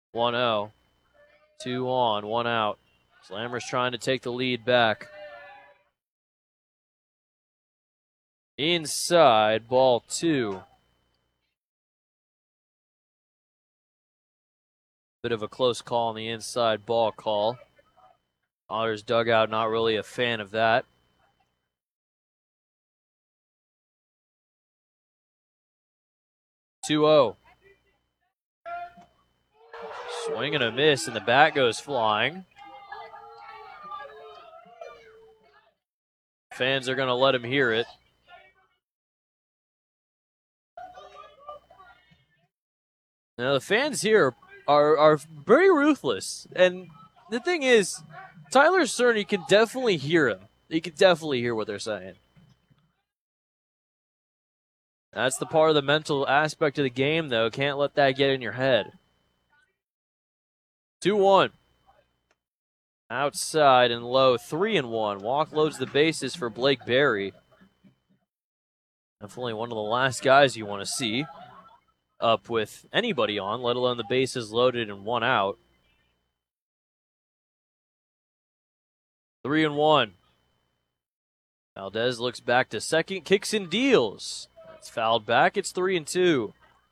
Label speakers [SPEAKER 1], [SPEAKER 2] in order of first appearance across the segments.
[SPEAKER 1] 1-0. 2 on, 1 out. Slammers trying to take the lead back. Inside, ball 2. Bit of a close call on the inside ball call. Otters dugout not really a fan of that. Two-0. Swing and a miss, and the bat goes flying. Fans are going to let him hear it. Now, the fans here are very ruthless. And the thing is, Tyler Cerny can definitely hear him. He can definitely hear what they're saying. That's the part of the mental aspect of the game, though. Can't let that get in your head. 2-1. Outside and low, 3-1. Walk loads the bases for Blake Berry. Definitely one of the last guys you want to see up with anybody on, let alone the bases loaded and 1 out. 3-1. Valdez looks back to second, kicks and deals. It's fouled back. It's 3-2.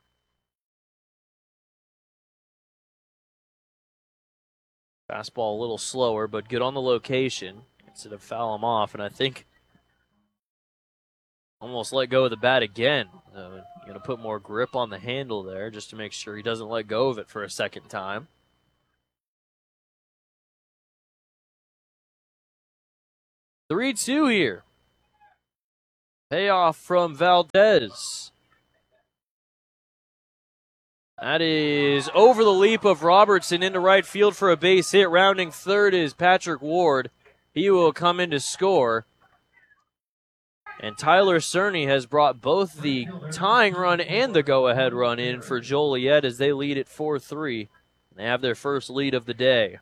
[SPEAKER 1] Fastball a little slower, but good on the location. Instead of foul him off, and I think almost let go of the bat again. Going to put more grip on the handle there just to make sure he doesn't let go of it for a second time. 3-2 here. Payoff from Valdez. That is over the leap of Robertson into right field for a base hit. Rounding third is Patrick Ward. He will come in to score. And Tyler Cerny has brought both the tying run and the go-ahead run in for Joliet as they lead at 4-3. They have their first lead of the day.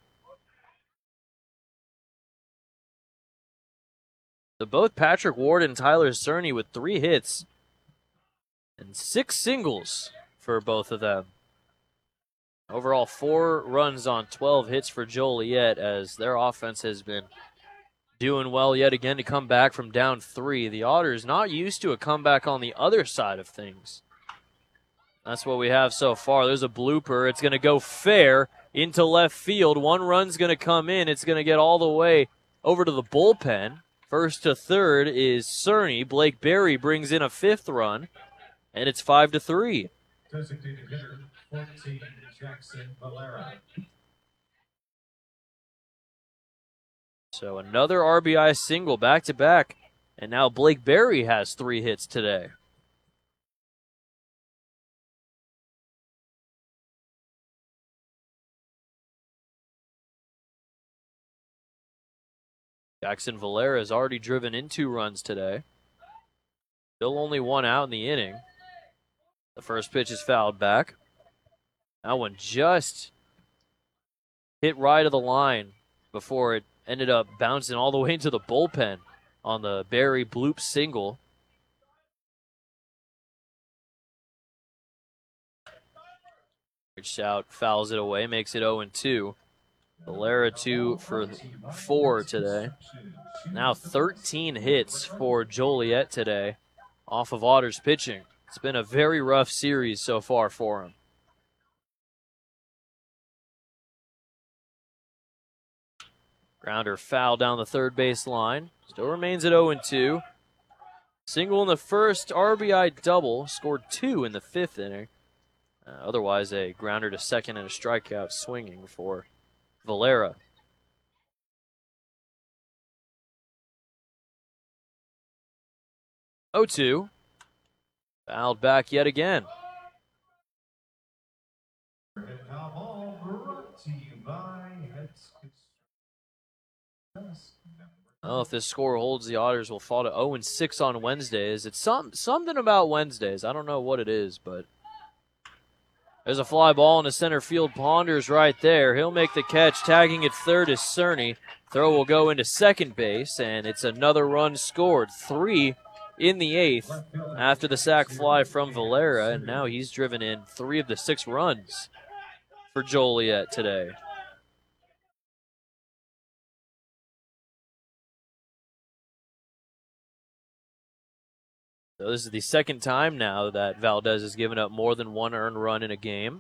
[SPEAKER 1] So both Patrick Ward and Tyler Cerny with 3 hits and 6 singles for both of them. Overall, 4 runs on 12 hits for Joliet as their offense has been doing well yet again to come back from down 3. The Otters not used to a comeback on the other side of things. That's what we have so far. There's a blooper. It's going to go fair into left field. 1 run's going to come in. It's going to get all the way over to the bullpen. First to third is Cerny. Blake Berry brings in a 5th run, and it's 5-3.
[SPEAKER 2] Designated hitter 14, Jackson Valera.
[SPEAKER 1] So another RBI single back-to-back, and now Blake Berry has 3 hits today. Jackson Valera has already driven in 2 runs today. Still only 1 out in the inning. The first pitch is fouled back. That one just hit right of the line before it ended up bouncing all the way into the bullpen on the Berry bloop single. Reached out, fouls it away, makes it 0-2. Valera 2 for 4 today. Now 13 hits for Joliet today off of Otters pitching. It's been a very rough series so far for him. Grounder foul down the third base line. Still remains at 0-2. Single in the first, RBI double. Scored 2 in the 5th inning. Otherwise, a grounder to second and a strikeout swinging for Valera. Oh, 2. Fouled back yet again. Oh, if this score holds, the Otters will fall to 0-6 on Wednesdays. It's something about Wednesdays. I don't know what it is, but there's a fly ball in the center field. Ponders right there. He'll make the catch. Tagging at third is Cerny. Throw will go into second base, and it's another run scored. 3 in the 8th after the sac fly from Valera, and now he's driven in 3 of the 6 runs for Joliet today. So this is the second time now that Valdez has given up more than one earned run in a game.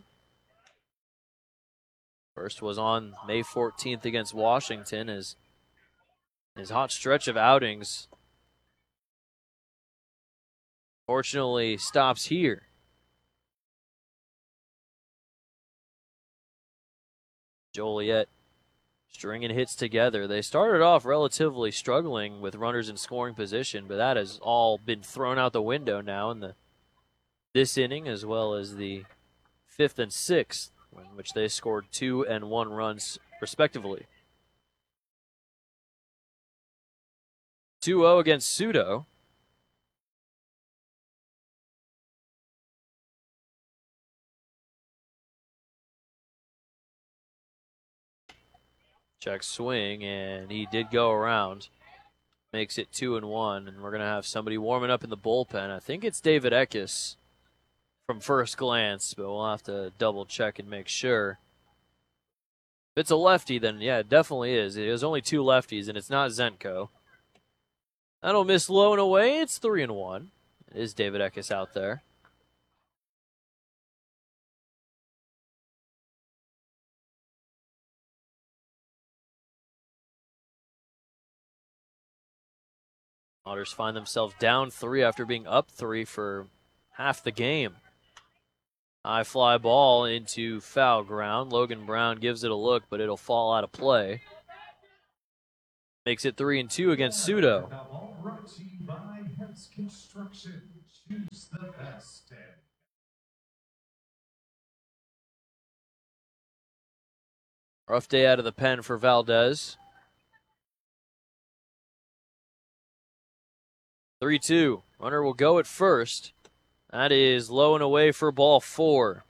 [SPEAKER 1] First was on May 14th against Washington. His hot stretch of outings fortunately stops here. Joliet stringing hits together. They started off relatively struggling with runners in scoring position, but that has all been thrown out the window now in this inning, as well as the 5th and 6th, in which they scored 2 and 1 runs respectively. 2-0 against Pseudo. Check swing, and he did go around. Makes it 2-1, and we're going to have somebody warming up in the bullpen. I think it's David Eckes from first glance, but we'll have to double check and make sure. If it's a lefty, then yeah, it definitely is. There's only 2 lefties, and it's not Zenko. That'll miss low and away. It's 3-1. It is David Eckes out there. Otters find themselves down 3 after being up 3 for half the game. High fly ball into foul ground. Logan Brown gives it a look, but it'll fall out of play. Makes it 3-2 against Pseudo.
[SPEAKER 2] Brought to you by Hess Construction. Choose the best.
[SPEAKER 1] Rough day out of the pen for Valdez. 3-2. Runner will go at first. That is low and away for ball 4.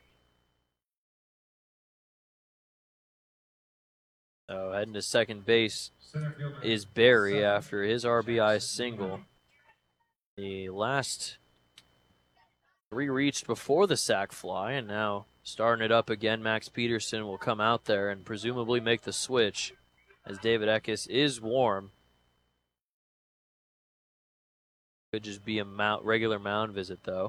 [SPEAKER 1] So heading to second base is Barry after his RBI single. The last 3 reached before the sac fly, and now starting it up again, Max Peterson will come out there and presumably make the switch as David Eckes is warm. Could just be a regular mound visit, though.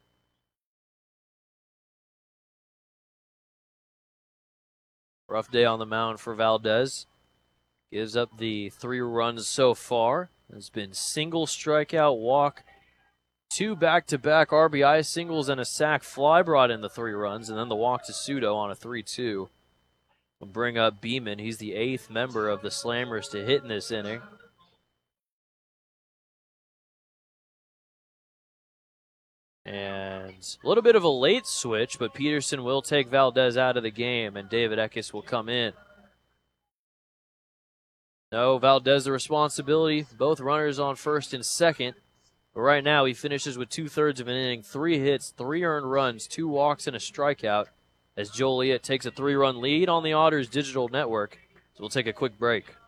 [SPEAKER 1] Rough day on the mound for Valdez. Gives up the 3 runs so far. There's been single strikeout, walk, 2 back-to-back RBI singles, and a sac fly brought in the 3 runs, and then the walk to Pseudo on a 3-2. We'll bring up Beeman. He's the 8th member of the Slammers to hit in this inning. And a little bit of a late switch, but Peterson will take Valdez out of the game, and David Eckes will come in. No, Valdez the responsibility. Both runners on first and second. But right now he finishes with 2/3 of an inning, 3 hits, 3 earned runs, 2 walks, and a strikeout as Joliet takes a 3-run lead on the Otters Digital Network. So we'll take a quick break.